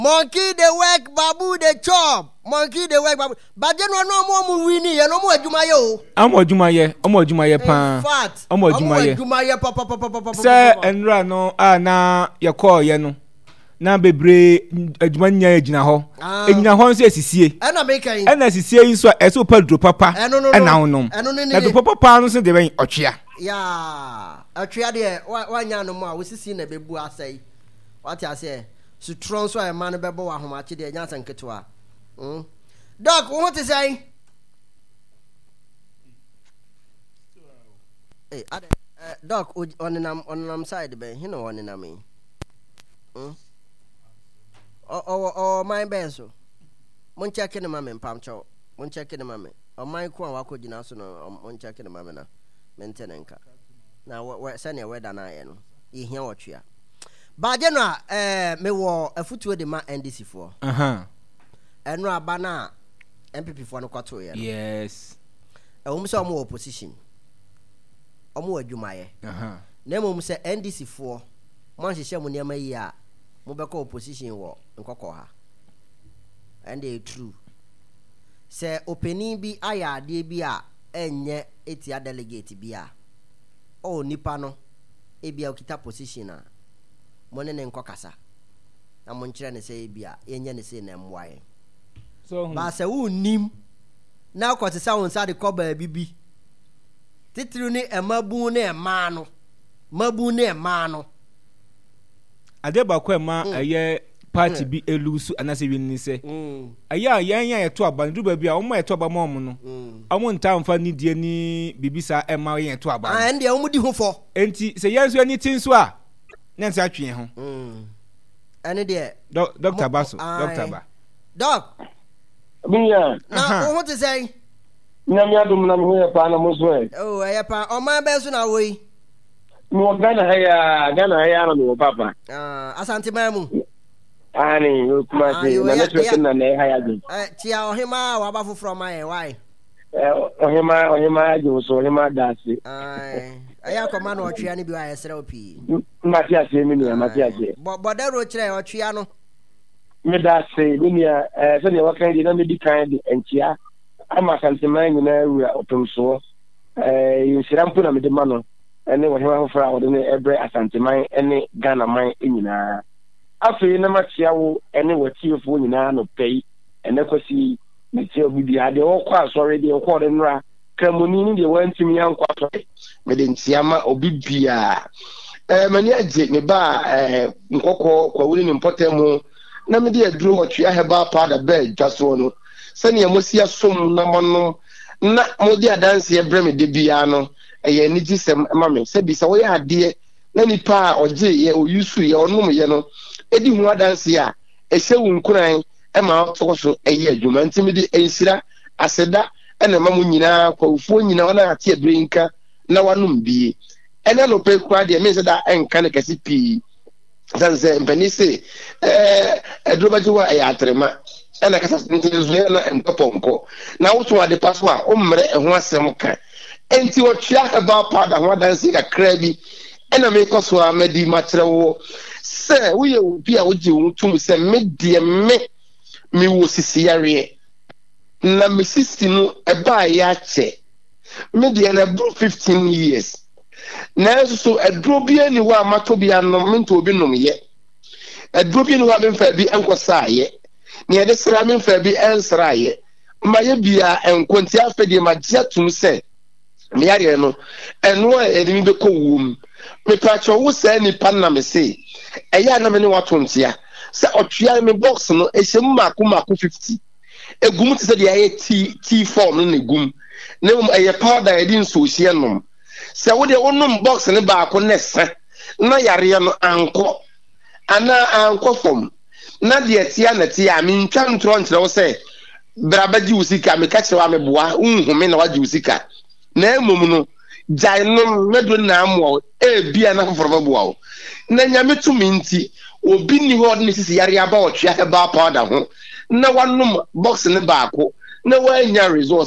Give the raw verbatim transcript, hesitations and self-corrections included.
Monkey the work, babu the chop. Monkey the work, babu. But then no more mu wini, no more jumayo. Amo jumaye, amo jumaye pa. In fact, amo jumaye. Jumaye papa papa papa. Sir enra no ah na ya call ye no. Na bebre adwuma nya agina ho. Agina ho nso asisie. E na make yin. E na asisie yin so e so padro papa. E na wonom. Na do papa pa no so de ben otwea. Ya, otwea de wa nya no mo a wosisi na bebu asai. What you say? So trons so e man bebo wa homache de nya sanketo Mm. Doc, what is saying? Hey, uh, Doc, on the on the side, be you know, on the me. Hmm. Oh, oh, oh, my benzo. Mon check in the mammy, Pam Chow. Mon check in the mammy. On my coin, I could not know. Mon check in the mammy. Maintenanka. Now, what send your weather? I know. You hear what you are. But general, eh, me war a foot with the man and this for. Uh huh. And no bana M P P for no quarter. Yes. A woman saw more opposition. Or more Jumaye. Uh huh. Name say N D C for. Monty Shamu near my year. Mobile opposition war and cocoa. And they true. Say opening be aya de bia and ye etia delegate bia. Oh Nipano. Ebia kita position. Money and cocasa. I'm on trying to say bia. Yen say name why. So, but say who nim now cause the sound inside the cover bibi. Titru ni e mabu ne mano. Mabu ne mano. Ade ba kwa ma eye party bi elusu anase wi ni se. Aya yan yan eto aba ndu ba bia o mo eto aba mo mo no. Amo nta mfa ni die ni bibisa e ma yan eto aba. Ah ende o mu di ho fo. Enti se yan so ani tin so a na nsa atwe ho. Mm. Ene de Doctor Baso, Doctor Ba. Doc Biya. Na what to say? Na mi adum na mi he pa na mo so e. Oh, e pa o ma be so na wo yi. Mo Ghana ha ya, Ghana ha ya na mo papa. Ah, Asante Mamu. Ani, o kuma se na network na na ha ya ji. Eh, tia o hima wa ba foforo ma e why? Eh, o hima, o hima ji so o hima da se. Ai, aya koma na otwea ni bi wa yesere opi. Mati ase mi ni, mati ase. Bo bodaro kire otwea no. Me da se ni ya eh se ne wa kan di na me di kan di entia. Ama Asante man ni na ru opem so. Eh, yesirampu na me di ma no. Ene wo hewa hofra wo de ebre Asante man ene Ghana man nyina. Afi na machia wo ene watiefo nyina no pei. Ene kwasi me tie obi bia de wo kwa asore de wo de nra. Kramoni ni de wantimi yankwa so. Me de ntiama obi bia. Eh mani aje me ba eh nkokọ kwa wuri ni mpotemu na me de aduro wotwe heba pa da bed jaso no. Sani amosi asom na mono na mo de adanse ebre me de bia no. Eye ni gisem mame se bi se wo ya ade na nipa oje ye oyusu ye onum ye no edi hu adanse a ehye wu nkuran e ma to so eye adwuma ntimi di ensira aseda ena ma mu nyina kwa ufuo nyina wana ate abrinka na wanum bi ena no pe kwa de me se da enka ne kasi pi sanse mpani se eh edrobaji wa ya atrema ena kasa ntizwe na enpoponko na woto ade paso a omre eho asem ka enti otwea eba pada ho dansi ka krabi ena me koso amadi matrewo se wo ye obi a oje wotum se me de me me wo sisi yare na me sisi no eba ya che me de na bro fifteen years na so edro bia ni wa mato bia no me nto obi nom ye edro bia ni wa me fa bi enkosa ye ne de sra me fa bi ensra ye ma ye bia enkonti afedi ma gia tum se me yare no eno a edimi be ko wum me pacho wo se ni pan na me se eya na me ni watontia se otwea me box no ehyem mako mako fifty egum ti se de aye t t form no negum ne um eye powder edin so hie nom se wo de onum box ne ba ko nessa na yare no anko ana anko form na de tia na tia me ntwa ntro ntre wo se brabaji usika me ka kire wa me boa unhu me na waji usika na emum no jai no medo na amwo e bia na foforo boa na nyame tumi nti obi ni ho ne sisi yare aba otwea he ba powder ho na wanum box ne ba ko na wa nya result